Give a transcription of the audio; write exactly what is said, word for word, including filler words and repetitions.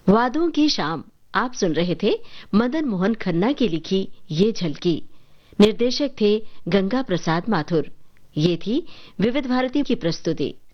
वादों की शाम। आप सुन रहे थे मदन मोहन खन्ना की लिखी ये झलकी। निर्देशक थे गंगा प्रसाद माथुर। ये थी विविध भारती की प्रस्तुति।